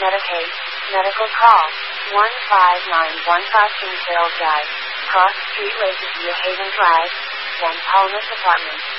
Medicaid, medical call, 1591 Kingsville Drive, Cross Street, Lakeview Haven Drive, St. Thomas Apartments.